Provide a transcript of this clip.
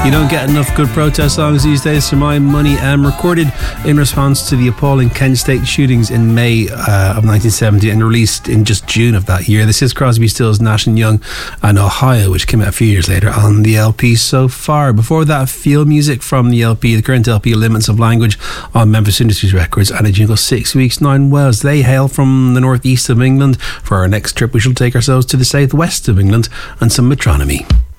You don't get enough good protest songs these days for my money. Recorded in response to the appalling Kent State shootings in May of 1970 and released in just June of that year. This is Crosby, Stills, Nash & Young and Ohio, which came out a few years later on the LP So Far. Before that, Feel music from the LP, the current LP, Limits of Language, on Memphis Industries Records, and a jingle, 6 Weeks, 9 Wells. They hail from the northeast of England. For our next trip, we shall take ourselves to the southwest of England and some metronomy.